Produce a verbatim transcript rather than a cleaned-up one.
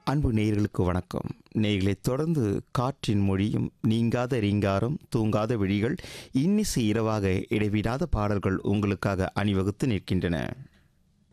அன்பு நேயர்களுக்கு வணக்கம். நேயர்களை தொடர்ந்து காற்றின் மொழியும் நீங்காத ரீங்காரம் தூங்காத விழிகள் இன்னிசை இரவாக இடைவிடாத பாடல்கள் உங்களுக்காக அணிவகுத்து நிற்கின்றன.